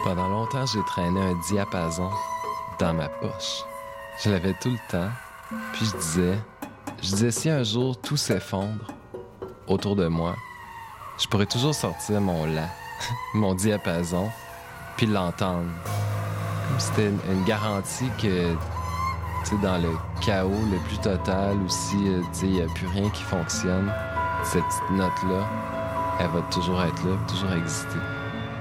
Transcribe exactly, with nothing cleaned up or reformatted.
Pendant longtemps, j'ai traîné un diapason dans ma poche. Je l'avais tout le temps, puis je disais, je disais si un jour tout s'effondre autour de moi, je pourrais toujours sortir mon la, mon diapason, puis l'entendre. Comme si c'était une, une garantie que, tu sais, dans le chaos le plus total, ou si, tu sais, il n'y a plus rien qui fonctionne, cette petite note-là, elle va toujours être là, toujours exister.